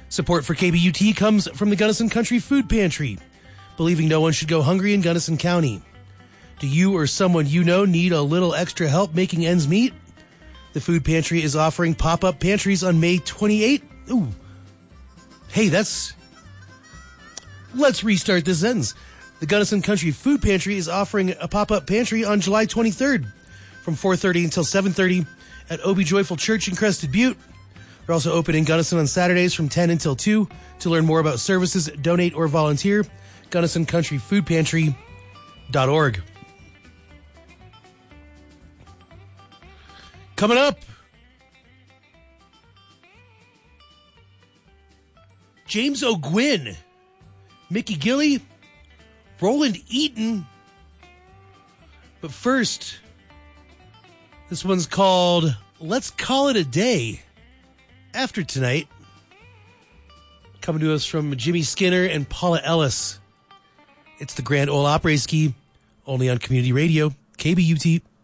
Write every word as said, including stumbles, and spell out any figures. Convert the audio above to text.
Support for K B U T comes from the Gunnison Country Food Pantry, believing no one should go hungry in Gunnison County. Do you or someone you know need a little extra help making ends meet? The Food Pantry is offering pop-up pantries on May twenty-eighth. Ooh. Hey, that's... Let's restart this sentence. The Gunnison Country Food Pantry is offering a pop-up pantry on July twenty-third from four thirty until seven thirty at Obie Joyful Church in Crested Butte. They're also open in Gunnison on Saturdays from ten until two. To learn more about services, donate, or volunteer, Gunnison Country Food Pantry dot org. Coming up, James O'Gwyn, Mickey Gilley, Roland Eaton. But first, this one's called Let's Call It a Day. After Tonight. Coming to us from Jimmy Skinner and Paula Ellis. It's the Grand Ole Opry Ski, only on Community Radio, K B U T.